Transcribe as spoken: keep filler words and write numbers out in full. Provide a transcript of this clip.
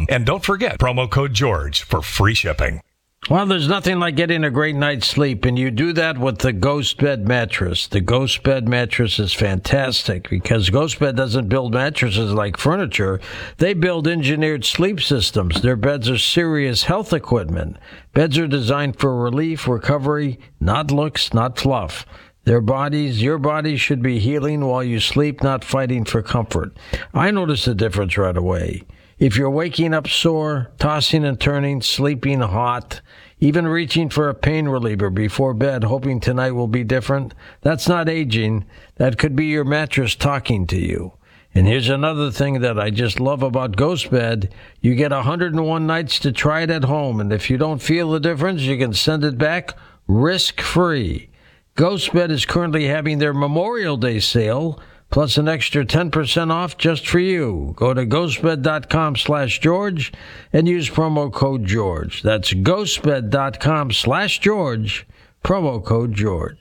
And don't forget, promo code George for free shipping. Well, there's nothing like getting a great night's sleep, and you do that with the Ghost Bed mattress. The Ghost Bed mattress is fantastic because Ghost Bed doesn't build mattresses like furniture. They build engineered sleep systems. Their beds are serious health equipment. Beds are designed for relief, recovery, not looks, not fluff. Their bodies, your body should be healing while you sleep, not fighting for comfort. I notice the difference right away. If you're waking up sore, tossing and turning, sleeping hot, even reaching for a pain reliever before bed, hoping tonight will be different, that's not aging. That could be your mattress talking to you. And here's another thing that I just love about Ghost Bed. You get one hundred one nights to try it at home, and if you don't feel the difference, you can send it back risk-free. Ghost Bed is currently having their Memorial Day sale, plus an extra ten percent off just for you. Go to ghostbed.com slash George and use promo code George. That's ghostbed.com slash George, promo code George.